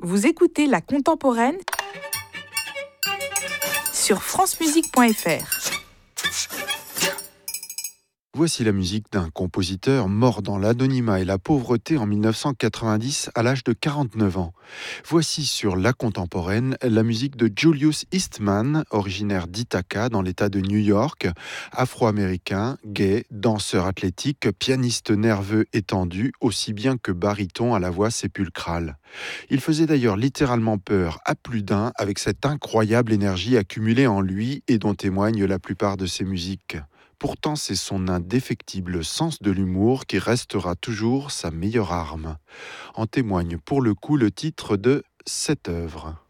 Vous écoutez La Contemporaine sur francemusique.fr. Voici la musique d'un compositeur mort dans l'anonymat et la pauvreté en 1990 à l'âge de 49 ans. Voici sur La Contemporaine la musique de Julius Eastman, originaire d'Ithaca dans l'État de New York, afro-américain, gay, danseur athlétique, pianiste nerveux et tendu, aussi bien que baryton à la voix sépulcrale. Il faisait d'ailleurs littéralement peur à plus d'un avec cette incroyable énergie accumulée en lui et dont témoignent la plupart de ses musiques. Pourtant, c'est son indéfectible sens de l'humour qui restera toujours sa meilleure arme. En témoigne pour le coup le titre de cette œuvre.